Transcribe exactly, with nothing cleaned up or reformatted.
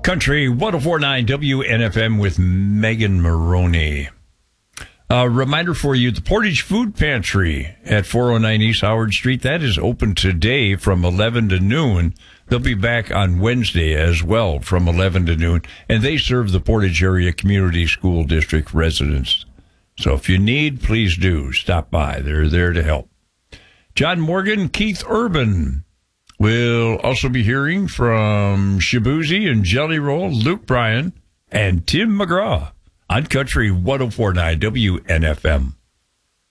Country one oh four point nine W N F M with Megan Maroney. A reminder for you, the Portage Food Pantry at four oh nine East Howard Street, that is open today from eleven to noon. They'll be back on Wednesday as well from eleven to noon, and they serve the Portage Area Community School District residents. So if you need, please do stop by. They're there to help. John Morgan, Keith Urban. We'll also be hearing from Shabuzi and Jelly Roll, Luke Bryan, and Tim McGraw on Country one oh four point nine W N F M.